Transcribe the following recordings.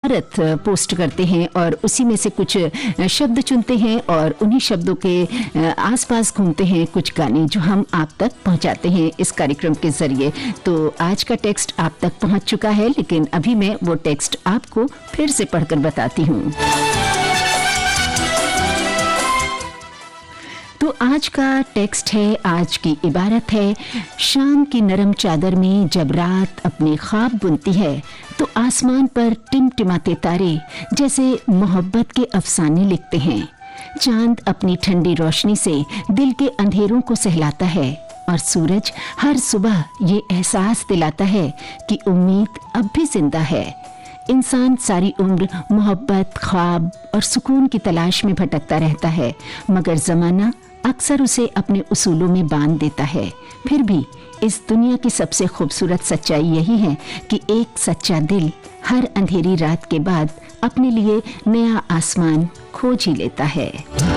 Mahabharat post करते हैं और उसी में से कुछ शब्द चुनते हैं और उन्हीं शब्दों के आसपास घूमते हैं कुछ गाने जो हम आप तक पहुंचाते हैं इस कार्यक्रम के जरिए। तो आज का टेक्स्ट आप तक पहुंच चुका है, लेकिन अभी मैं वो टेक्स्ट आपको फिर से पढ़कर बताती हूँ। तो आज का टेक्स्ट है, आज की इबारत है, शाम की नरम चादर में जब रात अपने ख्वाब बुनती है तो आसमान पर टिमटिमाते तारे जैसे मोहब्बत के अफसाने लिखते हैं। चांद अपनी ठंडी रोशनी से दिल के अंधेरों को सहलाता है और सूरज हर सुबह ये एहसास दिलाता है कि उम्मीद अब भी जिंदा है। इंसान सारी उम्र मोहब्बत, ख्वाब और सुकून की तलाश में भटकता रहता है, मगर ज़माना अक्सर उसे अपने उसूलों में बांध देता है। फिर भी इस दुनिया की सबसे खूबसूरत सच्चाई यही है कि एक सच्चा दिल हर अंधेरी रात के बाद अपने लिए नया आसमान खोज ही लेता है।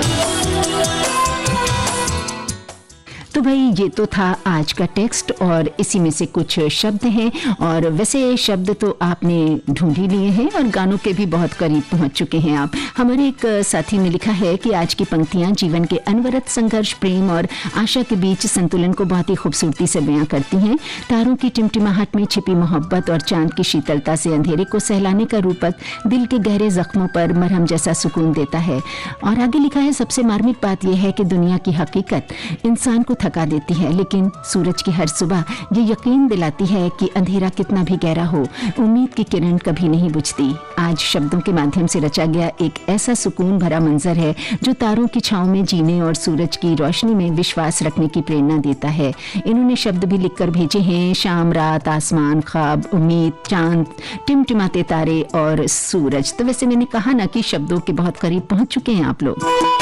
तो भाई ये तो था आज का टेक्स्ट और इसी में से कुछ शब्द हैं, और वैसे शब्द तो आपने ढूंढ ही लिए हैं और गानों के भी बहुत करीब पहुंच चुके हैं आप। हमारे एक साथी ने लिखा है कि आज की पंक्तियां जीवन के अनवरत संघर्ष, प्रेम और आशा के बीच संतुलन को बहुत ही खूबसूरती से बयां करती हैं। तारों की टिमटिमाहट में छिपी मोहब्बत और चांद की शीतलता से अंधेरे को सहलाने का रूपक दिल के गहरे जख्मों पर मरहम जैसा सुकून देता है। और आगे लिखा है, सबसे मार्मिक बात यह है कि दुनिया की हकीकत इंसान को थका देती है, लेकिन सूरज की हर सुबह ये यकीन दिलाती है कि अंधेरा कितना भी गहरा हो, उम्मीद की किरण कभी नहीं बुझती। आज शब्दों के माध्यम से रचा गया एक ऐसा सुकून भरा मंजर है जो तारों की छांव में जीने और सूरज की रोशनी में विश्वास रखने की प्रेरणा देता है। इन्होंने शब्द भी लिखकर भेजे हैं, शाम, रात, आसमान, ख्वाब, उम्मीद, चांद, टिमटिमाते तारे और सूरज। तो वैसे मैंने कहा ना कि शब्दों के बहुत करीब पहुंच चुके हैं आप लोग।